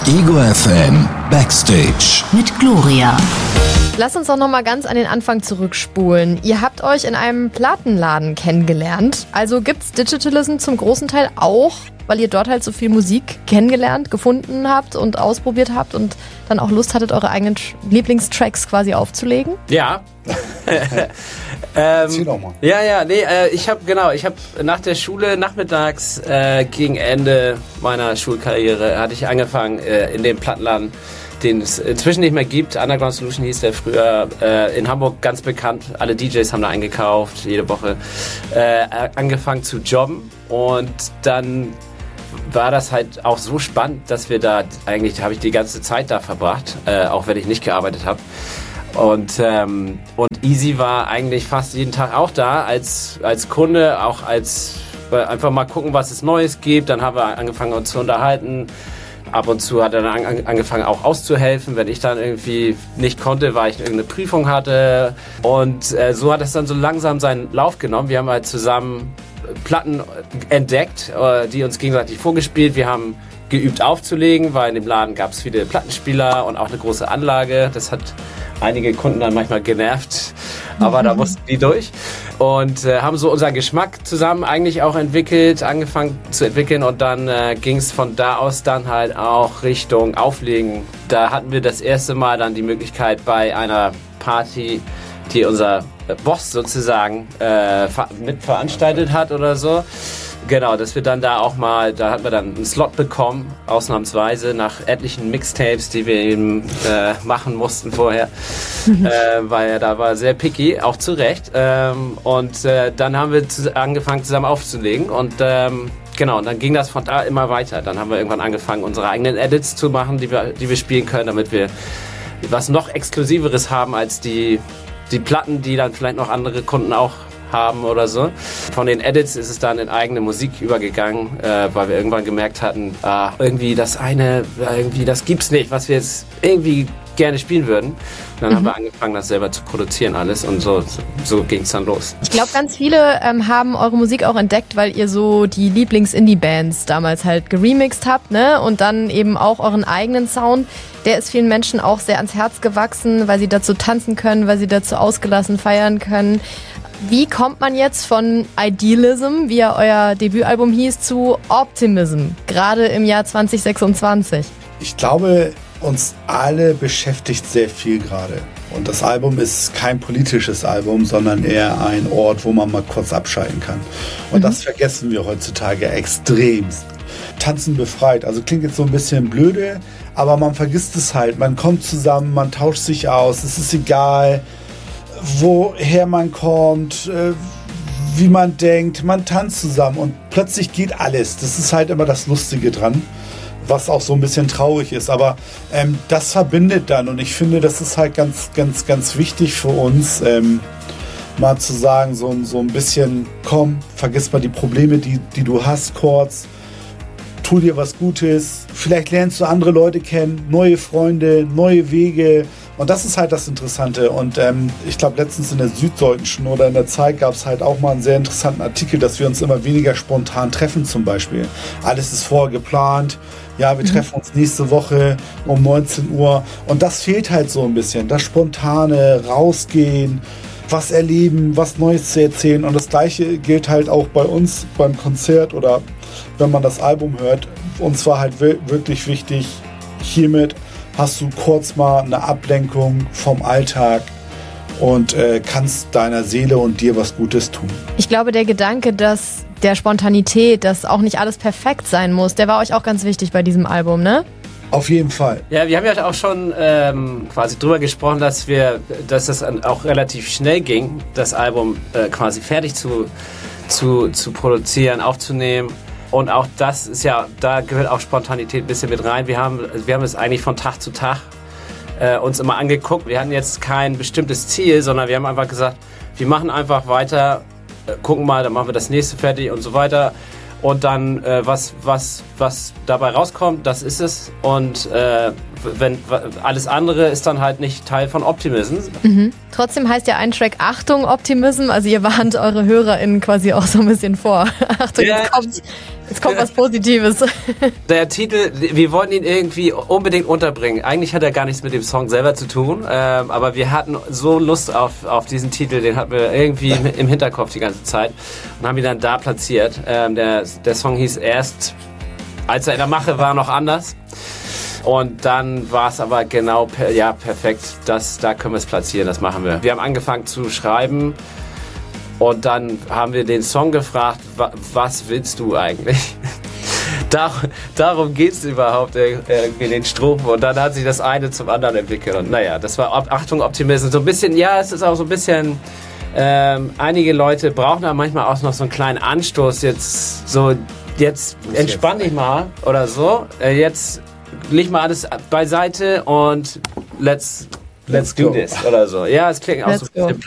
Ego FM Backstage mit Gloria. Lass uns doch noch mal ganz an den Anfang zurückspulen. Ihr habt euch in einem Plattenladen kennengelernt. Also gibt's Digitalism zum großen Teil auch, weil ihr dort halt so viel Musik kennengelernt, gefunden habt und ausprobiert habt und dann auch Lust hattet, eure eigenen Lieblingstracks quasi aufzulegen? Ja. Ich habe nach der Schule nachmittags gegen Ende meiner Schulkarriere hatte ich angefangen in dem Plattenladen, den es inzwischen nicht mehr gibt. Underground Solution hieß der früher, in Hamburg ganz bekannt. Alle DJs haben da eingekauft, jede Woche angefangen zu jobben und dann war das halt auch so spannend, dass wir da habe ich die ganze Zeit da verbracht, auch wenn ich nicht gearbeitet habe. Und Easy war eigentlich fast jeden Tag auch da als Kunde, auch als einfach mal gucken, was es Neues gibt. Dann haben wir angefangen uns zu unterhalten. Ab und zu hat er dann angefangen auch auszuhelfen, wenn ich dann irgendwie nicht konnte, weil ich irgendeine Prüfung hatte. Und so hat es dann so langsam seinen Lauf genommen. Wir haben halt zusammen Platten entdeckt, die uns gegenseitig vorgespielt. Wir haben geübt aufzulegen, weil in dem Laden gab es viele Plattenspieler und auch eine große Anlage. Das hat einige Kunden dann manchmal genervt, aber da mussten die durch. Und haben so unseren Geschmack zusammen eigentlich auch angefangen zu entwickeln und dann ging es von da aus dann halt auch Richtung Auflegen. Da hatten wir das erste Mal dann die Möglichkeit bei einer Party, die unser Boss sozusagen mitveranstaltet hat oder so. Genau, dass wir dann da auch mal, da hatten wir dann einen Slot bekommen, ausnahmsweise nach etlichen Mixtapes, die wir eben machen mussten vorher, weil er da war sehr picky, auch zu Recht. Und dann haben wir angefangen zusammen aufzulegen und genau, und dann ging das von da immer weiter. Dann haben wir irgendwann angefangen, unsere eigenen Edits zu machen, die wir spielen können, damit wir was noch Exklusiveres haben als die Platten, die dann vielleicht noch andere Kunden auch haben oder so. Von den Edits ist es dann in eigene Musik übergegangen, weil wir irgendwann gemerkt hatten, irgendwie das gibt's nicht, was wir jetzt irgendwie gerne spielen würden. Und dann haben wir angefangen, das selber zu produzieren alles und so ging's dann los. Ich glaube, ganz viele haben eure Musik auch entdeckt, weil ihr so die Lieblings-Indie-Bands damals halt geremixed habt, ne? Und dann eben auch euren eigenen Sound. Der ist vielen Menschen auch sehr ans Herz gewachsen, weil sie dazu tanzen können, weil sie dazu ausgelassen feiern können. Wie kommt man jetzt von Idealism, wie ja euer Debütalbum hieß, zu Optimism, gerade im Jahr 2026? Ich glaube, uns alle beschäftigt sehr viel gerade. Und das Album ist kein politisches Album, sondern eher ein Ort, wo man mal kurz abschalten kann. Und das vergessen wir heutzutage extremst. Tanzen befreit, also klingt jetzt so ein bisschen blöde, aber man vergisst es halt. Man kommt zusammen, man tauscht sich aus, es ist egal, woher man kommt, wie man denkt, man tanzt zusammen und plötzlich geht alles. Das ist halt immer das Lustige dran, was auch so ein bisschen traurig ist, aber das verbindet dann und ich finde, das ist halt ganz, ganz, ganz wichtig für uns, mal zu sagen, so ein bisschen, komm, vergiss mal die Probleme, die du hast kurz, tu dir was Gutes, vielleicht lernst du andere Leute kennen, neue Freunde, neue Wege. Und das ist halt das Interessante. Und ich glaube, letztens in der Süddeutschen oder in der Zeit gab es halt auch mal einen sehr interessanten Artikel, dass wir uns immer weniger spontan treffen zum Beispiel. Alles ist vorher geplant. Ja, wir treffen uns nächste Woche um 19 Uhr. Und das fehlt halt so ein bisschen. Das Spontane, rausgehen, was erleben, was Neues zu erzählen. Und das Gleiche gilt halt auch bei uns beim Konzert oder wenn man das Album hört. Uns war halt wirklich wichtig, hiermit hast du kurz mal eine Ablenkung vom Alltag und kannst deiner Seele und dir was Gutes tun. Ich glaube, der Gedanke, dass der Spontanität, dass auch nicht alles perfekt sein muss, der war euch auch ganz wichtig bei diesem Album, ne? Auf jeden Fall. Ja, wir haben ja auch schon quasi drüber gesprochen, dass das auch relativ schnell ging, das Album quasi fertig zu produzieren, aufzunehmen. Und auch das ist ja, da gehört auch Spontanität ein bisschen mit rein. Wir haben es eigentlich von Tag zu Tag uns immer angeguckt. Wir hatten jetzt kein bestimmtes Ziel, sondern wir haben einfach gesagt, wir machen einfach weiter, gucken mal, dann machen wir das nächste fertig und so weiter. Und dann, was dabei rauskommt, das ist es. Und wenn alles andere ist dann halt nicht Teil von Optimism. Trotzdem heißt ja ein Track Achtung Optimism, also ihr warnt eure HörerInnen quasi auch so ein bisschen vor. Achtung, Ja. jetzt kommt was Positives. Der Titel, wir wollten ihn irgendwie unbedingt unterbringen. Eigentlich hat er gar nichts mit dem Song selber zu tun, aber wir hatten so Lust auf diesen Titel, den hatten wir irgendwie im Hinterkopf die ganze Zeit und haben ihn dann da platziert. Der Song hieß erst, als er in der Mache war, noch anders. Und dann war es aber genau perfekt. Da können wir es platzieren, das machen wir. Wir haben angefangen zu schreiben und dann haben wir den Song gefragt, was willst du eigentlich? Darum geht es überhaupt irgendwie in den Strophen und dann hat sich das eine zum anderen entwickelt. Und naja, das war Achtung, Optimismus. So ein bisschen, ja, es ist auch so ein bisschen, einige Leute brauchen da manchmal auch noch so einen kleinen Anstoß. Jetzt entspann dich mal oder so. Jetzt leg mal alles beiseite und let's do go. this oder so. Ja, es klingt auch so ein bisschen